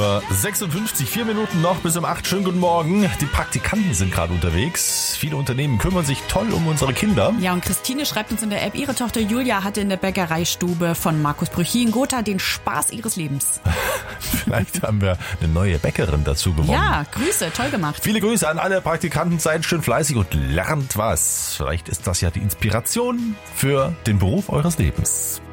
7:56 Uhr, 4 Minuten noch bis um 8. Schönen guten Morgen. Die Praktikanten sind gerade unterwegs. Viele Unternehmen kümmern sich toll um unsere Kinder. Ja, und Christine schreibt uns in der App, ihre Tochter Julia hatte in der Bäckereistube von Markus Brüchi in Gotha den Spaß ihres Lebens. Vielleicht haben wir eine neue Bäckerin dazu gewonnen. Ja, Grüße, toll gemacht. Viele Grüße an alle Praktikanten, seid schön fleißig und lernt was. Vielleicht ist das ja die Inspiration für den Beruf eures Lebens.